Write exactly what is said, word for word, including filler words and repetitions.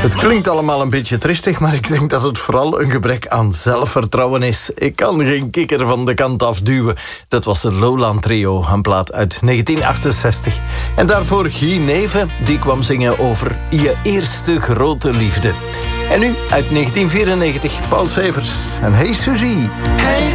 Het klinkt allemaal een beetje tristig, maar ik denk dat het vooral een gebrek aan zelfvertrouwen is. Ik kan geen kikker van de kant afduwen. Dat was het Lowland Trio, een plaat uit negentien achtenzestig. En daarvoor Guy Neven, die kwam zingen over je eerste grote liefde. En nu, uit negentien vierennegentig, Paul Severs en Hey Suzy. Hey